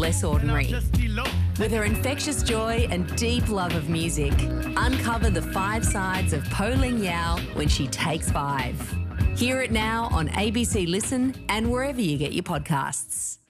less ordinary. With her infectious joy and deep love of music, uncover the 5 sides of Po Ling Yao when she takes 5. Hear it now on ABC Listen and wherever you get your podcasts.